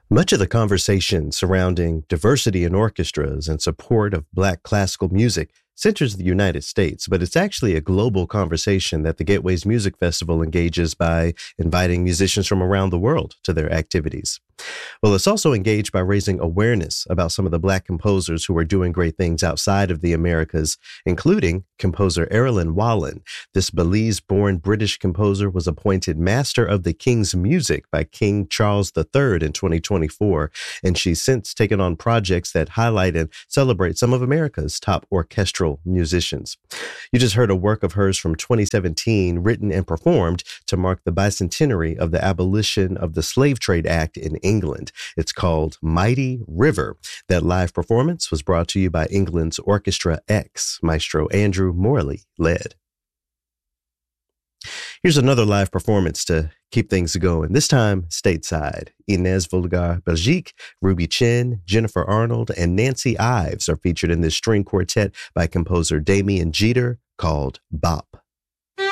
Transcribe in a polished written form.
Much of the conversation surrounding diversity in orchestras and support of Black classical music centers the United States, but it's actually a global conversation that the Gateways Music Festival engages by inviting musicians from around the world to their activities. Well, it's also engaged by raising awareness about some of the Black composers who are doing great things outside of the Americas, including composer Erilyn Wallen. This Belize-born British composer was appointed Master of the King's Music by King Charles III in 2024, and she's since taken on projects that highlight and celebrate some of America's top orchestral musicians. You just heard a work of hers from 2017 written and performed to mark the bicentenary of the abolition of the Slave Trade Act in England. It's called Mighty River. That live performance was brought to you by England's Orchestra X. Maestro Andrew Morley led. Here's another live performance to keep things going, this time stateside. Inez Vulgar-Belgique, Ruby Chin, Jennifer Arnold, and Nancy Ives are featured in this string quartet by composer Damien Jeter called Bop.